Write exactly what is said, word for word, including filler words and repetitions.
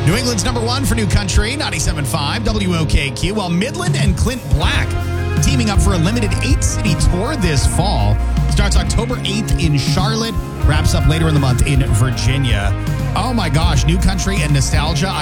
New England's number one for New Country, ninety-seven point five W O K Q, while Midland and Clint Black teaming up for a limited eight-city tour this fall. Starts October eighth in Charlotte, wraps up later in the month in Virginia. Oh my gosh, New Country and Nostalgia. I